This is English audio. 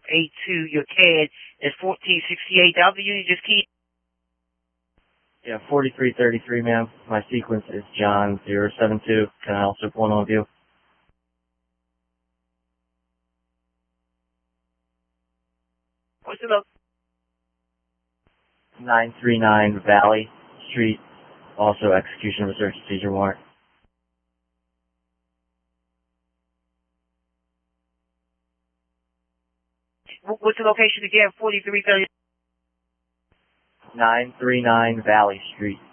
582. Your CAD is 1468W. You just keep. Yeah, 4333, ma'am. My sequence is John 072. Can I also point on view? What's the location? 939 Valley Street. Also execution of a search and seizure warrant. What's the location again? 4330. 939 Valley Street.